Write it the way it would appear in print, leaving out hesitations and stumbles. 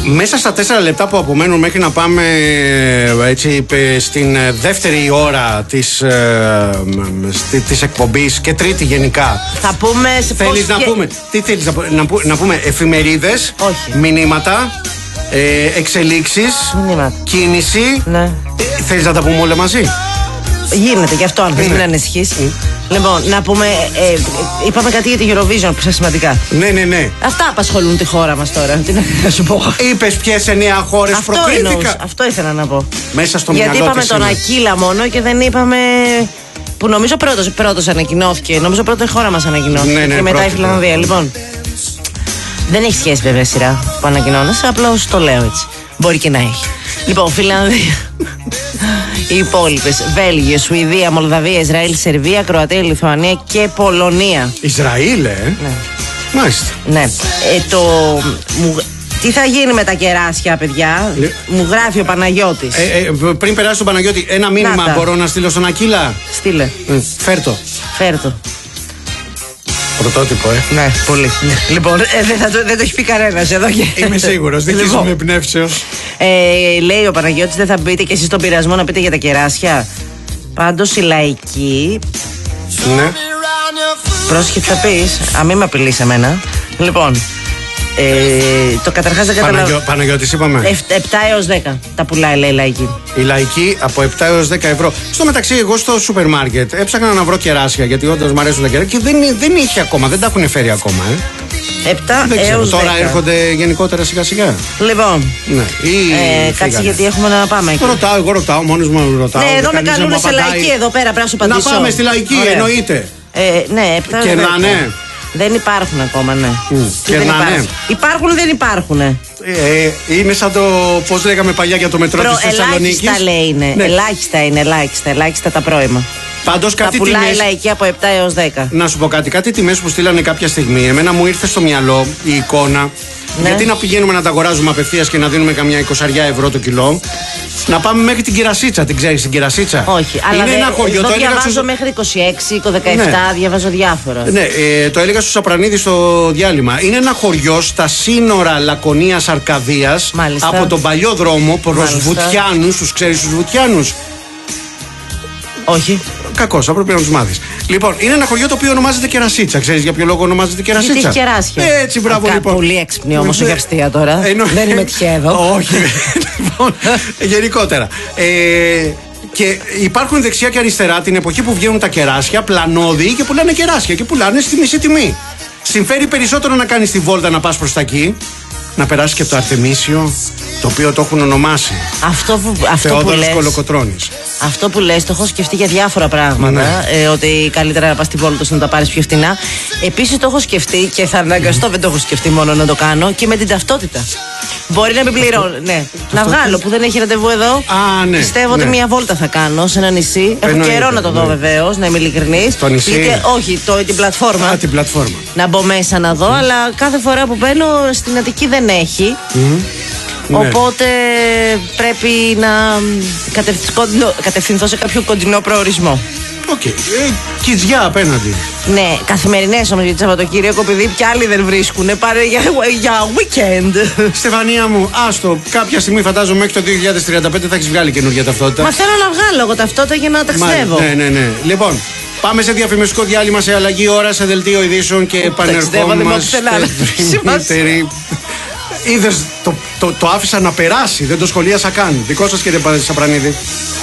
Μέσα στα 4 λεπτά που απομένουν μέχρι να πάμε έτσι, στην δεύτερη ώρα της εκπομπής και τρίτη γενικά. Θα πούμε σε θέλεις να πούμε, τι θέλεις να πούμε, εφημερίδες, όχι, μηνύματα, εξελίξεις, μηνύματα, κίνηση. Ναι. Θέλεις να τα πούμε όλα μαζί? Γίνεται γι' αυτό, αν θες, μην ανησυχείς. Λοιπόν, να πούμε, είπαμε κάτι για τη Eurovision που είναι σημαντικά. Ναι. Αυτά απασχολούν τη χώρα μας τώρα. Τι να σου πω. Είπες ποιες 9 χώρες προκρίθηκαν. Αυτό ήθελα να πω. Μέσα στο μυαλό. Γιατί είπαμε τον Ακύλα μόνο και δεν είπαμε. Που νομίζω πρώτος ανακοινώθηκε. Νομίζω πρώτη χώρα μας ανακοινώθηκε. Ναι, και μετά η Φιλανδία. Λοιπόν. Δεν έχει σχέση βέβαια σειρά που ανακοινώνεσαι, απλώς το λέω έτσι. Μπορεί και να έχει. Λοιπόν, Φιλανδία. Οι υπόλοιπες: Βέλγιο, Σουηδία, Μολδαβία, Ισραήλ, Σερβία, Κροατία, Λιθουανία και Πολωνία. Ισραήλ, Ναι. Μάλιστα. Ναι. Τι θα γίνει με τα κεράσια, παιδιά? Μου γράφει ο Παναγιώτης. Πριν περάσει τον Παναγιώτη, ένα μήνυμα μπορώ να στείλω στον Ακύλα? Στείλε. Φέρτο. Πρωτότυπο, Ναι, πολύ. Λοιπόν, δεν το έχει πει κανένας εδώ και. Είμαι σίγουρος, δεν χείζομαι εμπνεύσεως. Λέει ο Παναγιώτης, δεν θα μπείτε και εσείς στον πειρασμό να πείτε για τα κεράσια? Πάντως η λαϊκή. Ναι. Πρόσεχε τι θα πεις. Μην με απειλείς εμένα. Λοιπόν, το καταρχάς δεν καταλαβαίνω. Παναγιώτης είπαμε 7 έως 10 τα πουλάει, λέει η λαϊκή. Η λαϊκή από 7 έως 10 ευρώ. Στο μεταξύ, εγώ στο σούπερ μάρκετ έψαχνα να βρω κεράσια, γιατί όντως μου αρέσουν τα κεράσια και δεν είχε ακόμα, δεν τα έχουν φέρει ακόμα. 7 έως 10. Τώρα έρχονται γενικότερα σιγά σιγά. Λοιπόν, ναι. κάτσε γιατί έχουμε να πάμε εκεί. Εγώ ρωτάω, μόνος μου ρωτάω. Ναι, εδώ με καλούν σε λαϊκή εδώ πέρα, πρέπει να σου απαντήσω. Να πάμε στη λαϊκή, εννοείται. Ναι, 7 έως 10. Κερνάνε. Δεν υπάρχουν ακόμα, ναι. Κερνάνε. Υπάρχουν, δεν υπάρχουν. Είναι σαν το πώς λέγαμε παλιά για το μετρό της Θεσσαλονίκης. Ελάχιστα λέει είναι. Ναι. Ελάχιστα τα πρώιμα. Πάντως κάτι πουλάει τιμές, λαϊκή από 7 έως 10. Να σου πω κάτι τιμές που στείλανε κάποια στιγμή. Εμένα μου ήρθε στο μυαλό η εικόνα. Ναι. Γιατί να πηγαίνουμε να τα αγοράζουμε απευθείας και να δίνουμε καμιά 20 ευρώ το κιλό? Να πάμε μέχρι την Κυρασίτσα. Την ξέρεις την Κυρασίτσα? Όχι, αλλά είναι ένα χωριό. Το διαβάζω μέχρι 26, 17, ναι. Διαβάζω διάφορα. Ναι, το έλεγα στο Σαπρανίδη στο διάλειμμα. Είναι ένα χωριό στα σύνορα Λακωνίας Αρκαδίας. Μάλιστα. Από τον παλιό δρόμο προς Βουτιάνους. Τους ξέρεις τους Βουτιάνους? Όχι. Κακός, θα πρέπει να τους μάθεις. Λοιπόν, είναι ένα χωριό το οποίο ονομάζεται Κερασίτσα. Ξέρεις για ποιο λόγο ονομάζεται Κερασίτσα? Γιατί έχει κεράσια. Έτσι, μπράβο, λοιπόν. Πολύ έξυπνη όμως η Γαρστία τώρα. Δεν είμαι τυχαίο. Όχι. Λοιπόν, γενικότερα. Και υπάρχουν δεξιά και αριστερά την εποχή που βγαίνουν τα κεράσια, πλανόδιοι και πουλάνε κεράσια και πουλάνε στη μισή τιμή. Συμφέρει περισσότερο να κάνεις τη βόλτα να πας προς τα εκεί, να περάσεις και από το Αρτεμίσιο, το οποίο το έχουν ονομάσει Θεόδωρος Κολοκοτρώνης. Αυτό που λες το έχω σκεφτεί για διάφορα πράγματα. Ναι. Ότι καλύτερα να πας στη βόλτα να τα πάρεις πιο φτηνά. Επίσης το έχω σκεφτεί και θα αναγκαστώ, δεν το έχω σκεφτεί μόνο να το κάνω, και με την ταυτότητα. Μπορεί να μην πληρώνω. Ναι. Να βγάλω που δεν έχει ραντεβού εδώ. Ναι. Πιστεύω ότι μία βόλτα θα κάνω σε ένα νησί. Έχω καιρό να το δω βεβαίως, να είμαι ειλικρινής. Το νησί. Όχι, την πλατφόρμα. Την πλατφόρμα. Να μπω μέσα να δω, αλλά κάθε φορά που μπαίνω στην Αττική δεν έχει. Οπότε πρέπει να κατευθυνθώ σε κάποιο κοντινό προορισμό. Οκ. Κιτζιά απέναντι. Ναι, καθημερινές όμως για το Σαββατοκύριακο, επειδή πια άλλοι δεν βρίσκουνε, πάρε για weekend. Στεφανία μου, άστο. Κάποια στιγμή φαντάζομαι μέχρι το 2035 θα έχεις βγάλει καινούργια ταυτότητα. Μα θέλω να βγάλω εγώ ταυτότητα για να ταξιδεύω. Ναι. Λοιπόν, πάμε σε διαφημιστικό διάλειμμα, σε αλλαγή ώρα, σε δελτίο ειδήσεων και επανερχόμαστε. Είδες, το άφησα να περάσει, δεν το σχολίασα καν. Δικό σας, κύριε Σαπρανίδη.